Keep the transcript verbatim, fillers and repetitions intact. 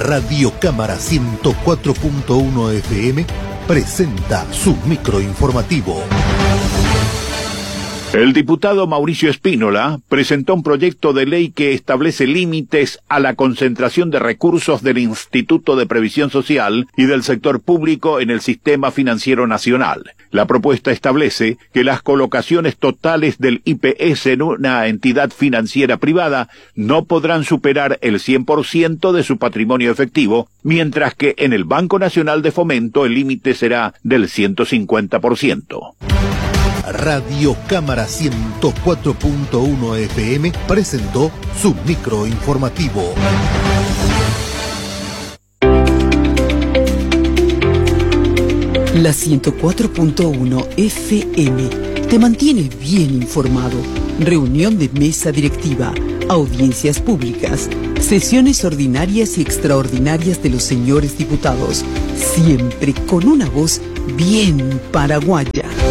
Radio Cámara ciento cuatro punto uno F M presenta su microinformativo. El diputado Mauricio Espínola presentó un proyecto de ley que establece límites a la concentración de recursos del Instituto de Previsión Social y del sector público en el sistema financiero nacional. La propuesta establece que las colocaciones totales del I P S en una entidad financiera privada no podrán superar el cien por ciento de su patrimonio efectivo, mientras que en el Banco Nacional de Fomento el límite será del ciento cincuenta por ciento. Radio Cámara ciento cuatro punto uno F M presentó su microinformativo. La ciento cuatro punto uno F M te mantiene bien informado. Reunión de mesa directiva, audiencias públicas, sesiones ordinarias y extraordinarias de los señores diputados, siempre con una voz bien paraguaya.